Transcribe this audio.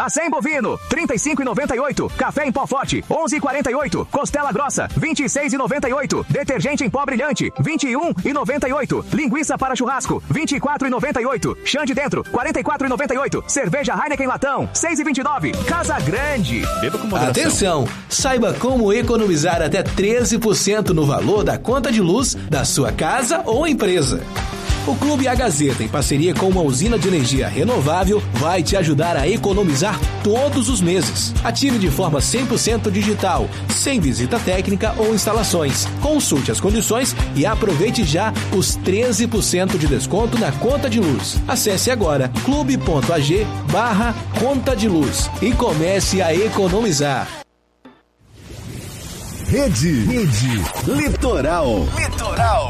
Acém bovino, 35,98. Café em pó forte, 11,48. Costela grossa, 26,98. Detergente em pó brilhante, 21,98. Linguiça para churrasco, 24,98. Chã de dentro, 44,98. Cerveja Heineken latão, 6,29. Casa Grande. Beba com moderação. Atenção! Saiba como economizar até 13% no valor da conta de luz da sua casa ou empresa. O Clube A Gazeta, em parceria com uma usina de energia renovável, vai te ajudar a economizar todos os meses. Ative de forma 100% digital, sem visita técnica ou instalações. Consulte as condições e aproveite já os 13% de desconto na conta de luz. Acesse agora clube.ag/conta de luz e comece a economizar. Rede Litoral.